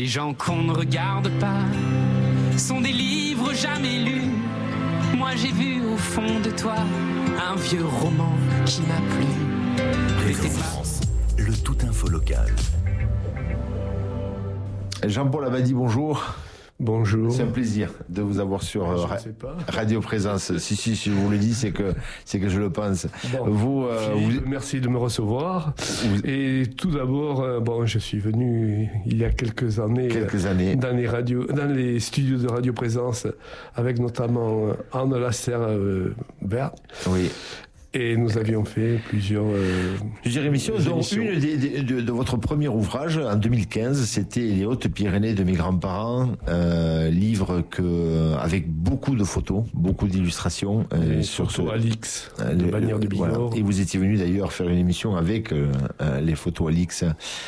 Les gens qu'on ne regarde pas sont des livres jamais lus. Moi j'ai vu au fond de toi un vieux roman qui m'a plu. Réseau France, le tout info local. Jean-Paul Abadie, bonjour. Bonjour. C'est un plaisir de vous avoir sur Radio Présence. Si je vous le dis, c'est que je le pense. Bon, merci de me recevoir. Et tout d'abord, je suis venu il y a quelques années dans les studios de Radio Présence avec notamment Anne Lasserre-Bert. Oui. Et nous avions fait plusieurs émissions, dont une de votre premier ouvrage en 2015, c'était Les Hautes-Pyrénées de mes grands-parents, livre avec beaucoup de photos, beaucoup d'illustrations sur photos Alix de Bagnères de Bigorre. Voilà. Et vous étiez venu d'ailleurs faire une émission avec les photos Alix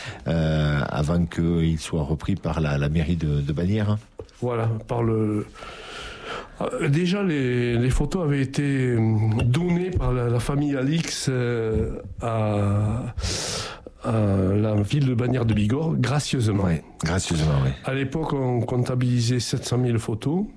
avant qu'il soit repris par la mairie de Bagnères. Voilà, par le. Déjà, les photos avaient été données par la famille Alix à la ville de Bagnères de Bigorre, gracieusement. Oui, gracieusement, oui. À l'époque, on comptabilisait 700 000 photos,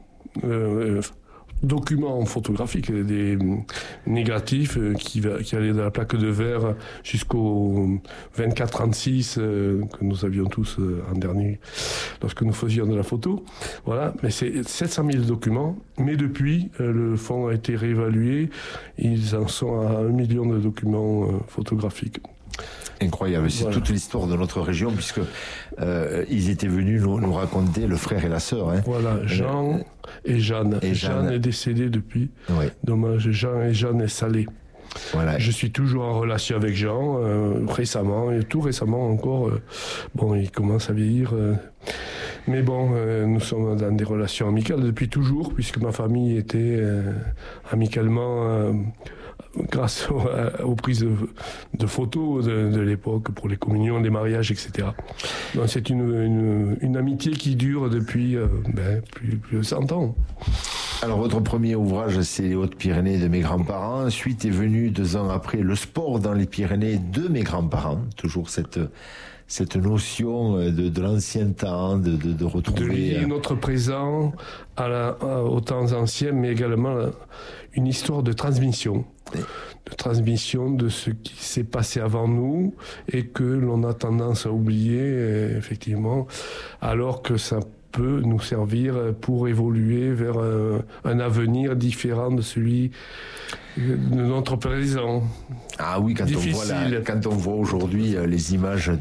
documents photographiques, des négatifs qui allaient de la plaque de verre jusqu'au 24-36 que nous avions tous en dernier lorsque nous faisions de la photo. Voilà, mais c'est 700 000 documents. Mais depuis, le fonds a été réévalué. Ils en sont à 1 million de documents photographiques. Incroyable, c'est toute l'histoire de notre région puisque ils étaient venus nous raconter le frère et la sœur. Hein. Voilà, Jean et Jeanne. Jeanne est décédée depuis. Oui. Dommage, Jean et Jeanne est salé. Voilà. Je suis toujours en relation avec Jean récemment et tout récemment encore. Il commence à vieillir. Mais nous sommes dans des relations amicales depuis toujours puisque ma famille était amicalement. Grâce aux prises de photos de l'époque pour les communions, les mariages, etc. Donc c'est une amitié qui dure depuis plus de 100 ans. Alors votre premier ouvrage, c'est Les Hautes-Pyrénées de mes grands-parents. Ensuite est venu 2 ans après Le sport dans les Pyrénées de mes grands-parents. Toujours cette notion de l'ancien temps, de retrouver... De lier notre présent aux temps anciens, mais également une histoire de transmission. De transmission de ce qui s'est passé avant nous et que l'on a tendance à oublier, effectivement, alors que ça peut nous servir pour évoluer vers un avenir différent de celui de notre présent. Ah oui, quand on voit aujourd'hui les images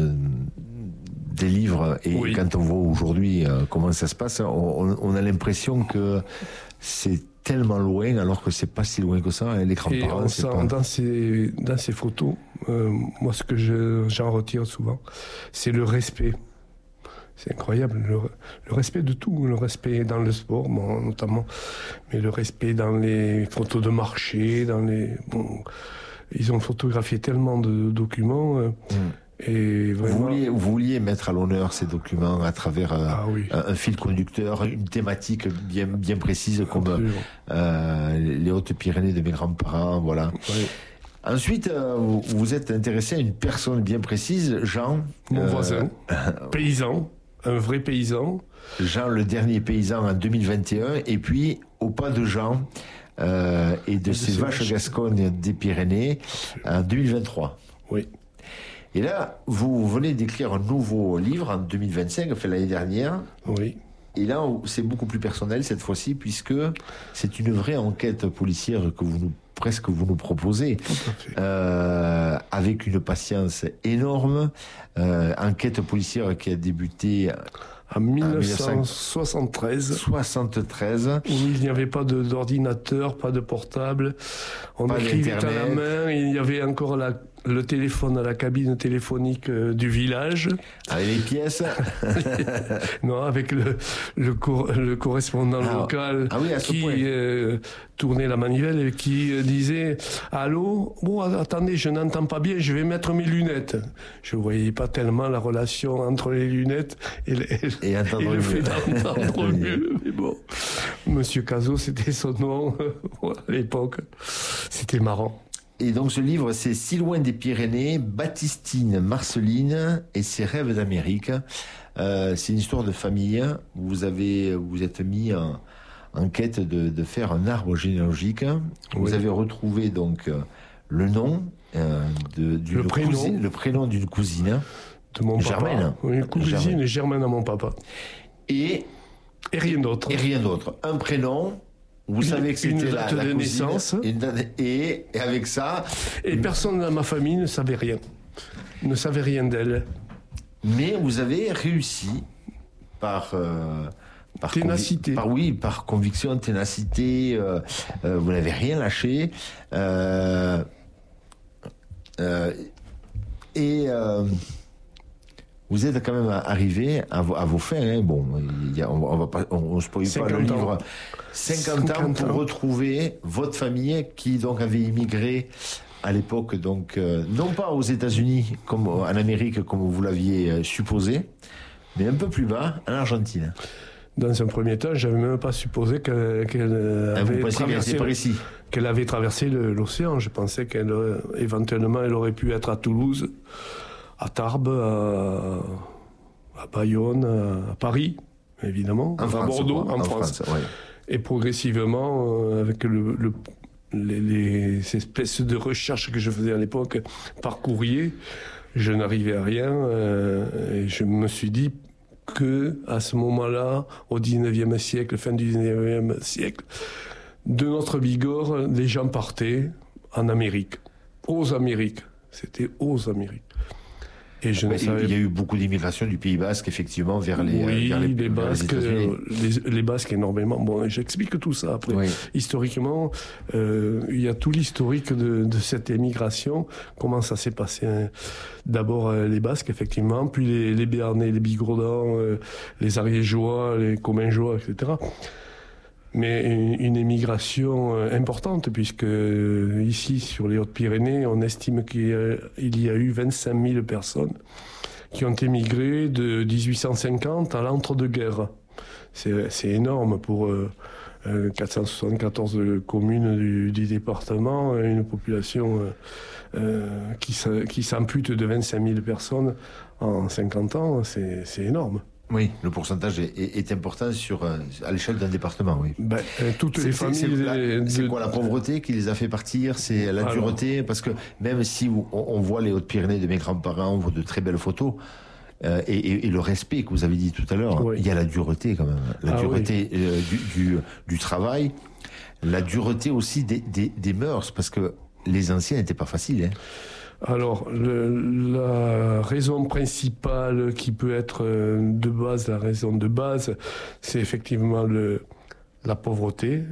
des livres et quand on voit aujourd'hui comment ça se passe, on a l'impression que c'est tellement loin alors que c'est pas si loin que ça. Les grands-parents, dans ces photos, moi ce que j'en retire souvent, c'est le respect. C'est incroyable, le respect de tout, le respect dans le sport notamment, mais le respect dans les photos de marché, ils ont photographié tellement de documents. Et vraiment... Vous vouliez mettre à l'honneur ces documents à travers un fil conducteur, une thématique bien précise comme les Hautes-Pyrénées de mes grands-parents, voilà. Oui. Ensuite, vous êtes intéressé à une personne bien précise, Jean. Mon voisin, paysan, un vrai paysan. Jean, le dernier paysan en 2021, et puis au pas de Jean et de ces vaches gascognes des Pyrénées en 2023. Oui. Et là, vous venez d'écrire un nouveau livre en 2025, l'année dernière. Oui. Et là, c'est beaucoup plus personnel cette fois-ci, puisque c'est une vraie enquête policière que vous nous proposez, avec une patience énorme. Enquête policière qui a débuté en 1973. Où il n'y avait pas d'ordinateur, pas de portable. On écrivait à la main, il y avait encore le téléphone à la cabine téléphonique du village. Avec les pièces. Non, avec le correspondant local qui tournait la manivelle et qui disait « Allô, attendez, je n'entends pas bien, je vais mettre mes lunettes. » Je ne voyais pas tellement la relation entre les lunettes et le fait d'entendre mieux. Mais bon, Monsieur Cazot, c'était son nom à l'époque. C'était marrant. Et donc ce livre, c'est Si loin des Pyrénées, Baptistine Marceline et ses rêves d'Amérique. c'est une histoire de famille. Vous êtes mis en quête de faire un arbre généalogique. Vous avez retrouvé donc le nom le prénom d'une cousine. De mon Germaine. Papa. Une cousine Germaine à mon papa. Et rien d'autre. Et rien d'autre. Un prénom. Vous savez que c'était la date de cousine, naissance. Et avec ça. Et personne dans ma famille ne savait rien. Ne savait rien d'elle. Mais vous avez réussi par ténacité. Par conviction, ténacité. Vous n'avez rien lâché. Vous êtes quand même arrivé à vos fins. Hein. Bon, on ne spoil pas le livre. 50 ans pour retrouver votre famille qui donc avait immigré à l'époque, donc non pas aux États-Unis comme en Amérique comme vous l'aviez supposé, mais un peu plus bas, en Argentine. Dans un premier temps, j'avais même pas supposé qu'elle avait traversé l'océan. Je pensais éventuellement elle aurait pu être à Toulouse, à Tarbes, à Bayonne, à Paris, évidemment, à Bordeaux, en France. Ouais. Et progressivement, avec les espèces de recherches que je faisais à l'époque par courrier, je n'arrivais à rien. Et je me suis dit que à ce moment-là, au 19e siècle, fin du 19e siècle, de notre Bigorre, les gens partaient en Amérique, aux Amériques. C'était aux Amériques. Et il y a eu beaucoup d'immigration du Pays Basque, effectivement, vers les Basques, les Basques énormément. Bon, j'explique tout ça après. Oui. Historiquement, il y a tout l'historique de cette émigration, comment ça s'est passé. Hein. D'abord les Basques, effectivement, puis les Béarnais, les Bigourdans, les Ariégeois, les Commingeois, etc. Mais une émigration importante, puisque ici, sur les Hautes-Pyrénées, on estime qu'il y a eu 25 000 personnes qui ont émigré de 1850 à l'entre-deux-guerres. C'est énorme pour 474 communes du département, une population qui s'ampute de 25 000 personnes en 50 ans, c'est énorme. Oui, le pourcentage est important à l'échelle d'un département, oui. Toutes les familles... C'est quoi la pauvreté qui les a fait partir? C'est la dureté? Parce que même si on voit les Hautes-Pyrénées de mes grands-parents, on voit de très belles photos, et le respect que vous avez dit tout à l'heure, il y a la dureté quand même. La dureté du travail, la dureté aussi des mœurs, parce que les anciens n'étaient pas faciles, hein. Alors, la raison principale qui peut être de base, la raison de base, c'est effectivement la pauvreté.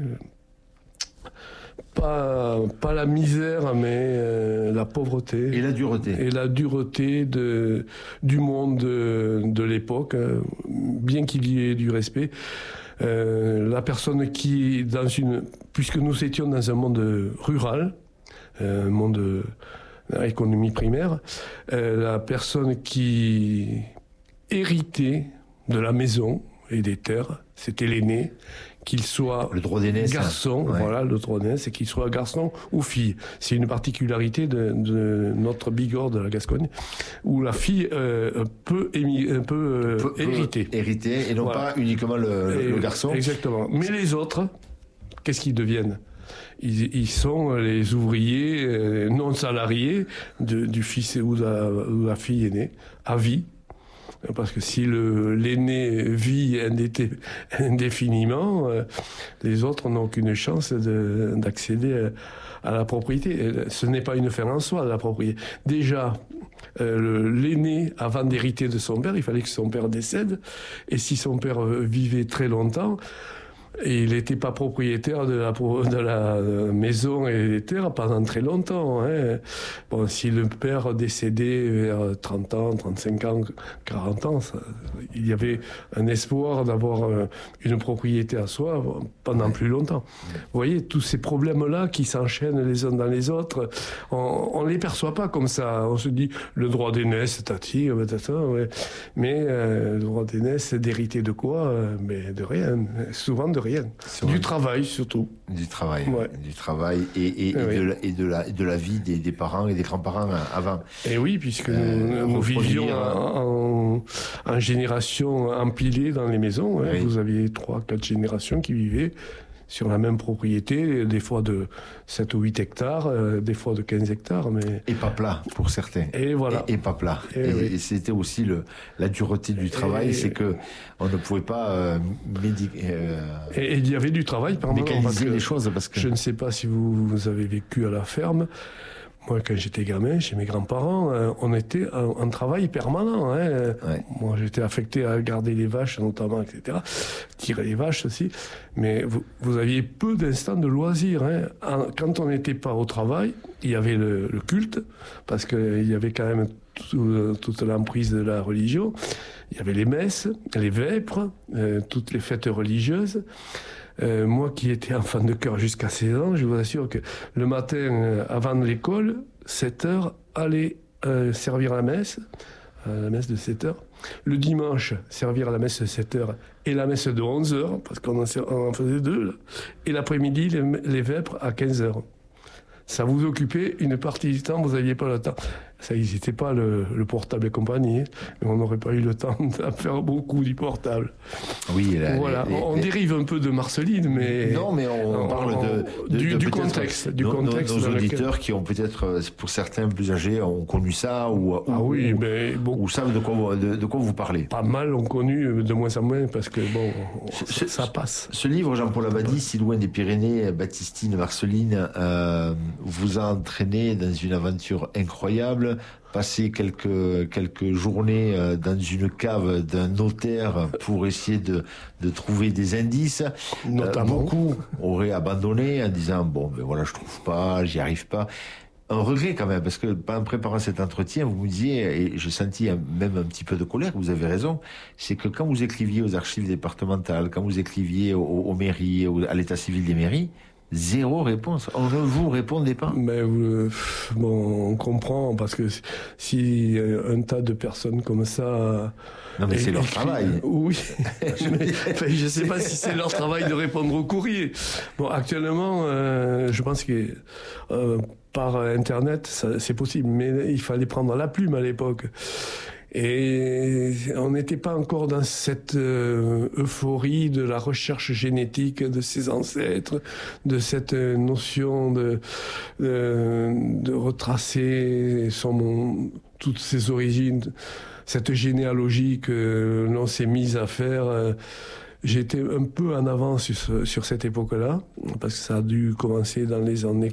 Pas la misère, mais la pauvreté. Et la dureté. Et la dureté du monde de l'époque, bien qu'il y ait du respect. La personne qui, puisque nous étions dans un monde rural, un monde... économie primaire, la personne qui héritait de la maison et des terres, c'était l'aîné, qu'il soit le droit d'aînance, garçon, voilà, le droit d'aînance, et qu'il soit garçon ou fille. C'est une particularité de notre Bigorre de la Gascogne, où la fille peut hériter. Hériter, et non pas uniquement le garçon. Exactement. Mais les autres, qu'est-ce qu'ils deviennent ? Ils sont les ouvriers non salariés du fils ou de la fille aînée, à vie. Parce que si l'aîné vit indéfiniment, les autres n'ont aucune chance d'accéder à la propriété. Ce n'est pas une fin en soi, la propriété. Déjà, l'aîné, avant d'hériter de son père, il fallait que son père décède. Et si son père vivait très longtemps, et il n'était pas propriétaire de la maison et des terres pendant très longtemps. Hein. Bon, si le père décédait vers 30 ans, 35 ans, 40 ans, il y avait un espoir d'avoir une propriété à soi pendant plus longtemps. Vous voyez, tous ces problèmes-là qui s'enchaînent les uns dans les autres, on ne les perçoit pas comme ça. On se dit, le droit d'aînesse, tati, ouais. Mais le droit d'aînesse, d'hériter de quoi? Mais de rien, souvent de rien. Du travail surtout. Du travail, du travail et de la vie des parents et des grands-parents avant. Et oui, puisque nous vivions en génération empilées dans les maisons. Hein. Vous aviez 3-4 générations qui vivaient sur la même propriété, des fois de 7 ou 8 hectares, des fois de 15 hectares. Mais... Et pas plat, pour certains. Et voilà. Et pas plat. Et c'était aussi la dureté du travail, c'est que on ne pouvait pas et il y avait du travail, mécaniser les choses. Parce que... Je ne sais pas si vous avez vécu à la ferme. Moi, quand j'étais gamin, chez mes grands-parents, on était en travail permanent. Hein. Moi, j'étais affecté à garder les vaches, notamment, etc. Tirer les vaches aussi. Mais vous aviez peu d'instants de loisirs. Hein. Quand on n'était pas au travail, il y avait le culte, parce qu'il y avait quand même toute l'emprise de la religion. Il y avait les messes, les vêpres, toutes les fêtes religieuses. Moi qui étais enfant de chœur jusqu'à 16 ans, je vous assure que le matin, avant l'école, 7h, aller servir la messe de 7h. Le dimanche, servir à la messe de 7h et la messe de 11h, parce qu'on en faisait 2. Là. Et l'après-midi, les vêpres à 15h. Ça vous occupait une partie du temps, vous n'aviez pas le temps. Ça n'existait pas le portable et compagnie, mais on n'aurait pas eu le temps de faire beaucoup du portable. Oui, voilà. On dérive un peu de Marceline, mais... Non, mais on parle du contexte. Nos auditeurs qui ont peut-être, pour certains plus âgés, ont connu ça, ou savent de quoi vous parlez. Pas mal ont connu, de moins en moins, parce que bon, ça passe. Ce livre, Jean-Paul Abadie, Si loin des Pyrénées, Baptistine, Marceline, vous a entraîné dans une aventure incroyable, passer quelques journées dans une cave d'un notaire pour essayer de trouver des indices. Beaucoup auraient abandonné en disant ben voilà, je trouve pas, j'y arrive pas. Un regret quand même, parce que en préparant cet entretien, vous me disiez, et j'ai senti même un petit peu de colère, vous avez raison, c'est que quand vous écriviez aux archives départementales, quand vous écriviez aux mairies, à l'état civil des mairies, 0 réponse. On ne vous répondait pas. Mais on comprend, parce que si un tas de personnes comme ça... Non, mais c'est leur travail. Oui. Je ne sais pas si c'est leur travail de répondre au courrier. Bon, actuellement, je pense que par Internet, c'est possible. Mais il fallait prendre la plume à l'époque. Et on n'était pas encore dans cette euphorie de la recherche génétique de ses ancêtres, de cette notion de retracer toutes ses origines, cette généalogie que l'on s'est mise à faire. J'étais un peu en avance sur cette époque-là, parce que ça a dû commencer dans les années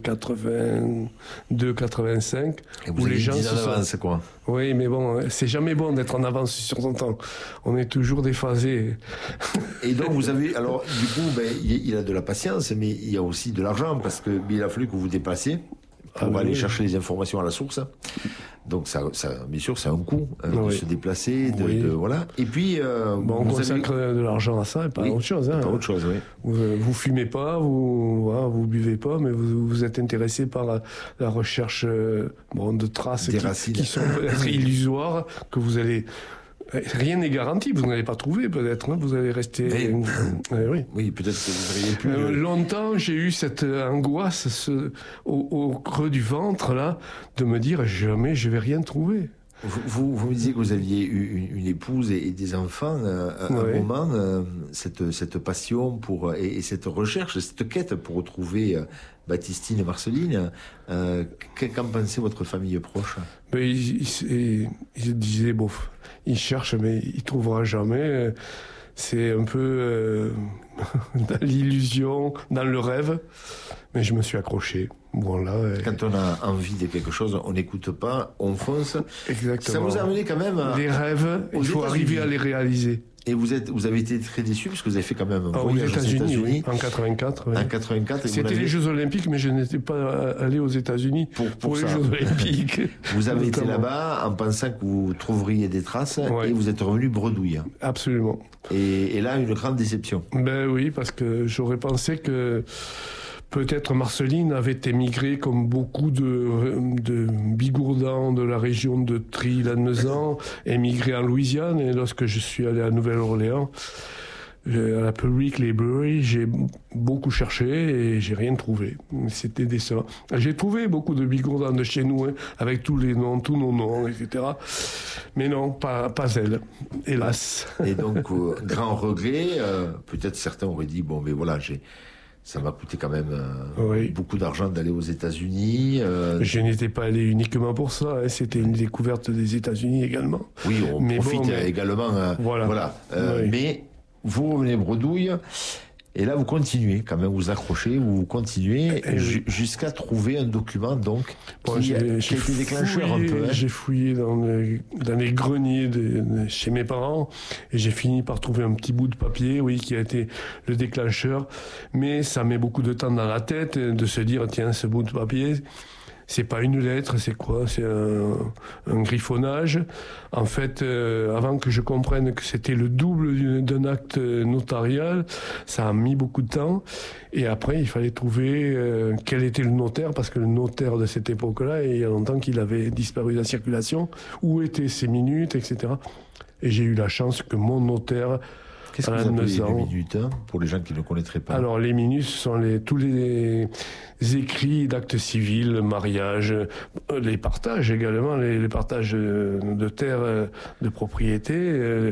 82-85. Où les gens se sont... avance, quoi. Oui, mais bon, c'est jamais bon d'être en avance sur son temps. On est toujours déphasé. Et donc vous avez, alors du coup, il a de la patience, mais il y a aussi de l'argent, parce que il a fallu que vous vous déplaciez pour aller chercher les informations à la source. Donc ça bien sûr, c'est un coût de se déplacer, voilà. Et puis on consacre de l'argent à ça et pas à autre chose. Hein. Pas autre chose, oui. Vous fumez pas, vous buvez pas, mais vous êtes intéressé par la recherche de traces qui sont peut-être illusoires, que vous allez... Rien n'est garanti, vous n'allez pas trouver peut-être, hein, vous allez rester... Oui, peut-être que vous auriez pu... longtemps, j'ai eu cette angoisse au creux du ventre, là, de me dire jamais je vais rien trouver. Vous me disiez que vous aviez eu une épouse et des enfants à un moment, cette passion et cette recherche, cette quête pour retrouver Baptistine et Marceline. Qu'en pensait votre famille proche? Il disait, il cherche mais il trouvera jamais. C'est un peu dans l'illusion, dans le rêve. Mais je me suis accroché. Voilà. Quand on a envie de quelque chose, on n'écoute pas, on fonce. Exactement. Ça vous a amené quand même les rêves, il faut arriver à les réaliser. Et vous avez été très déçu parce que vous avez fait quand même un voyage aux États-Unis. En 84. Oui. En 84. C'était les Jeux Olympiques, mais je n'étais pas allé aux États-Unis pour les Jeux Olympiques. Vous avez été là-bas en pensant que vous trouveriez des traces et vous êtes revenu bredouille. Absolument. Et là, une grande déception. Ben oui, parce que j'aurais pensé que peut-être Marceline avait émigré comme beaucoup de bigourdans de la région de Try-Lannemezan, émigré en Louisiane. Et lorsque je suis allé à Nouvelle-Orléans, À la Public Library, j'ai beaucoup cherché et j'ai rien trouvé. C'était décevant. J'ai trouvé beaucoup de bigourdans de chez nous, avec tous nos noms, etc. Mais non, pas elle, hélas. Et donc, grand regret, peut-être certains auraient dit, bon, mais voilà, ça m'a coûté quand même beaucoup d'argent d'aller aux États-Unis. Je n'étais pas allé uniquement pour ça, c'était une découverte des États-Unis également. Oui, on profite également. Voilà. Mais vous revenez bredouille, et là vous continuez quand même, vous accrochez, vous continuez jusqu'à trouver un document donc qui a été déclencheur un peu. J'ai fouillé dans les greniers chez mes parents et j'ai fini par trouver un petit bout de papier, qui a été le déclencheur. Mais ça met beaucoup de temps dans la tête de se dire tiens, ce bout de papier, c'est pas une lettre, c'est quoi? C'est un griffonnage. En fait, avant que je comprenne que c'était le double d'un acte notarial, ça a mis beaucoup de temps. Et après, il fallait trouver quel était le notaire, parce que le notaire de cette époque-là, il y a longtemps qu'il avait disparu de la circulation. Où étaient ses minutes, etc. Et j'ai eu la chance que mon notaire... Qu'est-ce que vous appelez les minutes, pour les gens qui ne connaîtraient pas? Alors, les minutes, ce sont tous les écrits d'actes civils, mariage, les partages également, les partages de terres, de propriété,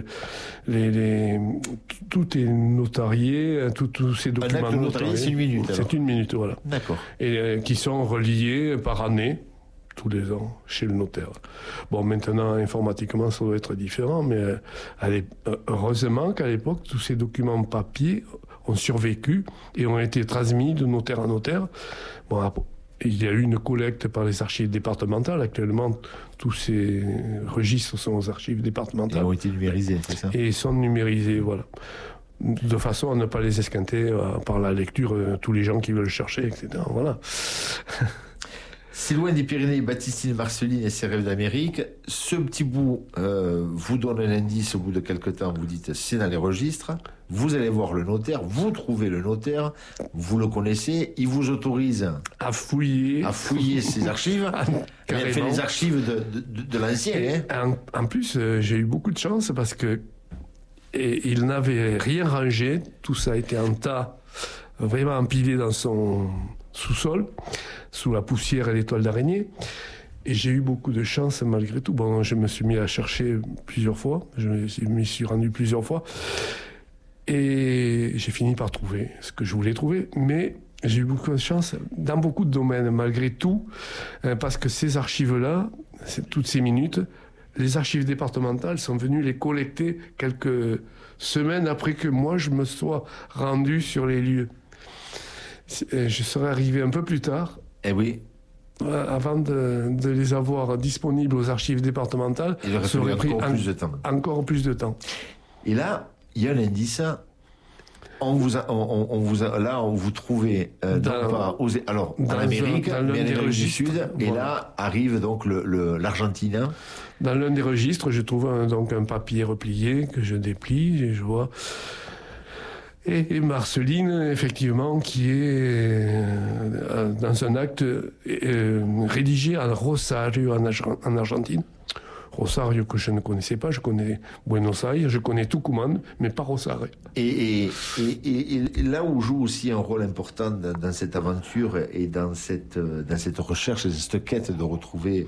tout est notarié, tous ces documents. Un acte notarié, c'est une minute, alors. C'est une minute, voilà. D'accord. Et qui sont reliés par année, tous les ans, chez le notaire. Bon, maintenant, informatiquement, ça doit être différent, mais heureusement qu'à l'époque, tous ces documents papier ont survécu et ont été transmis de notaire à notaire. Bon, il y a eu une collecte par les archives départementales. Actuellement, tous ces registres sont aux archives départementales. Ils ont été numérisés, c'est ça? Et ils sont numérisés, voilà. De façon à ne pas les esquinter par la lecture, tous les gens qui veulent chercher, etc. Voilà. C'est loin des Pyrénées, Baptistine Marceline et ses rêves d'Amérique. Ce petit bout vous donne un indice au bout de quelques temps. Vous dites c'est dans les registres. Vous allez voir le notaire, vous trouvez le notaire, vous le connaissez, il vous autorise à fouiller ses archives. Il a fait les archives de l'ancien. En plus, j'ai eu beaucoup de chance parce que il n'avait rien rangé. Tout ça a été en tas, vraiment empilé dans son sous-sol, sous la poussière et les toiles d'araignée. Et j'ai eu beaucoup de chance malgré tout. Bon, je me suis mis à chercher plusieurs fois, je m'y suis rendu plusieurs fois, et j'ai fini par trouver ce que je voulais trouver. Mais j'ai eu beaucoup de chance dans beaucoup de domaines, malgré tout, parce que ces archives-là, toutes ces minutes, les archives départementales sont venues les collecter quelques semaines après que moi je me sois rendu sur les lieux. Je serais arrivé un peu plus tard. Eh oui. Avant de les avoir disponibles aux archives départementales, ça aurait pris encore plus de temps. Et là, il y a un indice. On vous trouvez en Amérique, mais en Amérique du Sud, et là arrive donc l'Argentine. Dans l'un des registres, je trouve donc un papier replié que je déplie et je vois. Et Marceline, effectivement, qui est dans un acte rédigé à Rosario, en Argentine. Rosario que je ne connaissais pas, je connais Buenos Aires, je connais Tucumán, mais pas Rosario. Et là où joue aussi un rôle important dans cette aventure et dans cette recherche, cette quête de retrouver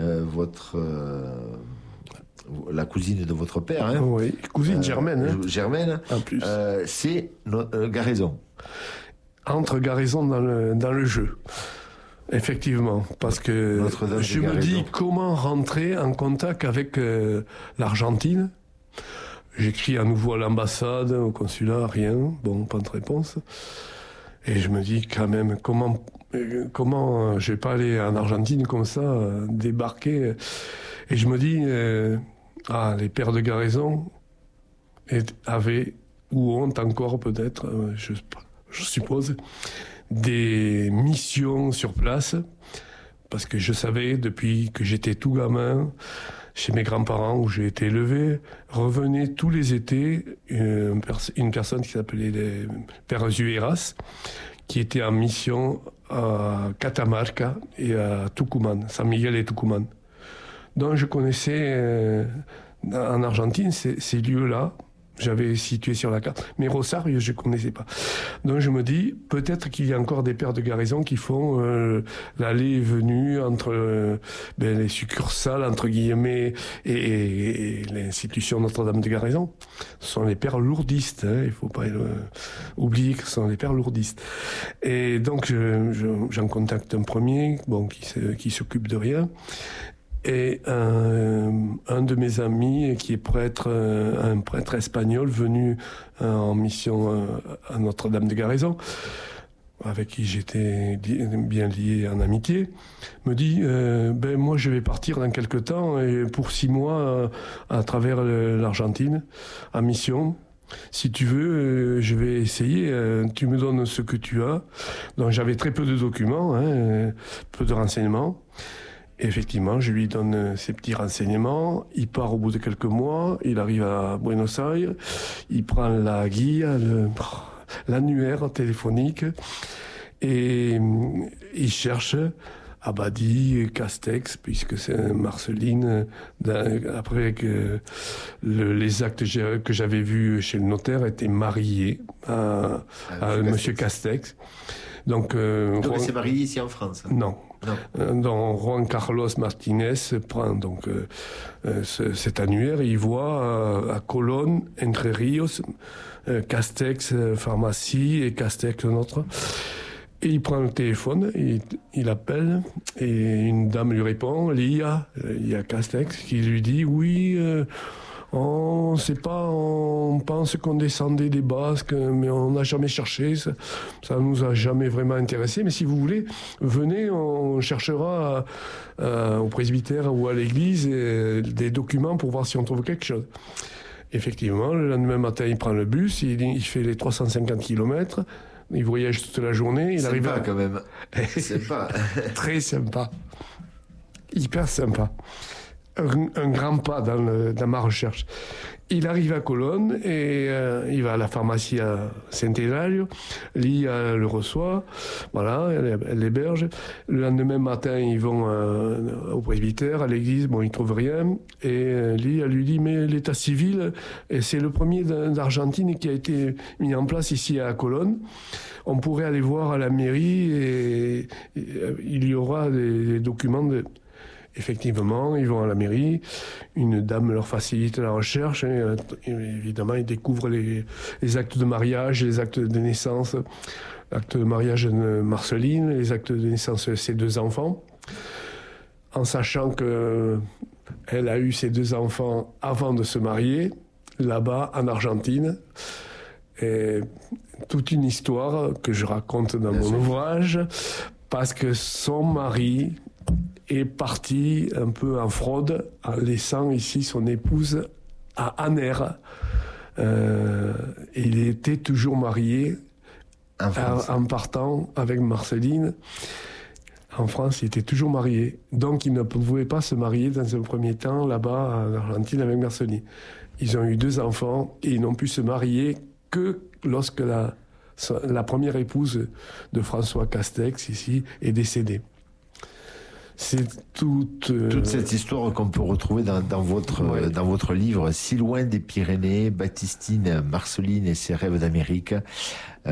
la cousine de votre père, hein. Oui, cousine Germaine. Germaine, en plus. C'est Garaison. Entre Garaison dans le jeu. Effectivement, parce que je me dis comment rentrer en contact avec l'Argentine. J'écris à nouveau à l'ambassade, au consulat, rien, bon, pas de réponse. Et je me dis quand même comment je vais pas aller en Argentine comme ça, débarquer. Et je me dis, les pères de Garaison avaient, ou ont encore peut-être, je suppose, des missions sur place, parce que je savais, depuis que j'étais tout gamin, chez mes grands-parents où j'ai été élevé, revenait tous les étés une personne qui s'appelait les Pères Ueras, qui était en mission à Catamarca et à Tucumán, San Miguel et Tucumán. Donc je connaissais en Argentine ces lieux-là, J'avais situé sur la carte. Mais Rosario, je ne connaissais pas. Donc je me dis, peut-être qu'il y a encore des pères de garnison qui font l'aller et venue entre les succursales, entre guillemets, et l'institution Notre-Dame de Garnison. Ce sont les pères lourdistes. Il ne faut pas oublier que ce sont les pères lourdistes. Et donc j'en contacte un premier qui s'occupe de rien. Et un de mes amis qui est prêtre, un prêtre espagnol venu en mission à Notre-Dame de Garnison, avec qui j'étais bien lié en amitié, me dit moi je vais partir dans quelque temps et pour 6 mois à travers l'Argentine en mission. Si tu veux, je vais essayer. Tu me donnes ce que tu as. Donc j'avais très peu de documents, peu de renseignements. Effectivement, je lui donne ces petits renseignements. Il part au bout de quelques mois. Il arrive à Buenos Aires. Il prend la guía, l'annuaire téléphonique. Et il cherche Abadie, Castex, puisque c'est Marceline. Après que les actes que j'avais vus chez le notaire étaient mariés à Monsieur Castex. Donc il s'est marié ici en France. Non. Donc Juan Carlos Martinez prend donc cet annuaire et il voit à Colón, Entre Ríos, Castex pharmacie et Castex notre. Et il prend le téléphone, il appelle et une dame lui répond, il y a Castex qui lui dit oui. On sait pas, on pense qu'on descendait des Basques, mais on n'a jamais cherché, ça nous a jamais vraiment intéressé. Mais si vous voulez, venez, on cherchera au presbytère ou à l'église des documents pour voir si on trouve quelque chose. Effectivement, le lendemain matin, il prend le bus, il fait les 350 km, il voyage toute la journée. Il arrive quand même. Sympa. Très sympa. Hyper sympa. Un grand pas dans ma recherche. Il arrive à Colón et il va à la pharmacie à Saint-Hilario. Lia le reçoit, voilà, elle l'héberge. Le lendemain matin, ils vont au presbytère, à l'église, ils trouvent rien. Et Lia lui dit, mais l'état civil, et c'est le premier d'Argentine qui a été mis en place ici à Colón. On pourrait aller voir à la mairie et il y aura des documents de... Effectivement, ils vont à la mairie, une dame leur facilite la recherche, et évidemment, ils découvrent les actes de mariage, les actes de naissance, l'acte de mariage de Marceline, les actes de naissance de ses 2 enfants, en sachant qu'elle a eu ses 2 enfants avant de se marier, là-bas, en Argentine. Et toute une histoire que je raconte dans mon ouvrage, parce que son mari est parti un peu en fraude en laissant ici son épouse à Aner. Il était toujours marié en partant avec Marceline. En France, il était toujours marié. Donc, il ne pouvait pas se marier dans un premier temps là-bas en Argentine avec Marceline. Ils ont eu 2 enfants et ils n'ont pu se marier que lorsque la première épouse de François Castex ici est décédée. C'est toute cette histoire qu'on peut retrouver dans votre livre, Si loin des Pyrénées, Baptistine, Marceline et ses rêves d'Amérique.